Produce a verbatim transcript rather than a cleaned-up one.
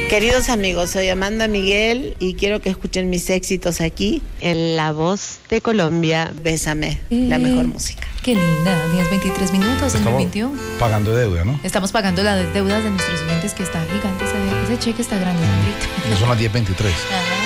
Queridos amigos, soy Amanda Miguel y quiero que escuchen mis éxitos aquí en La Voz de Colombia. Bésame, eh, la mejor música. Qué linda, diez veintitrés minutos, dos mil veintiuno. Pagando deuda, ¿no? Estamos pagando las deudas de nuestros oyentes, que está gigante, ese, ese cheque está grande, Andrito. Y son las diez veintitrés. Ajá.